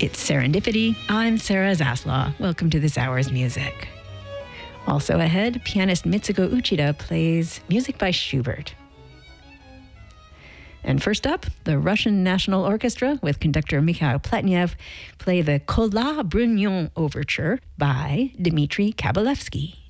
It's Serendipity. I'm Sarah Zaslaw. Welcome to this hour's music. Also ahead, pianist Mitsuko Uchida plays music by Schubert. And first up, the Russian National Orchestra with conductor Mikhail Pletnev play the Kola Brunyon Overture by Dmitri Kabalevsky.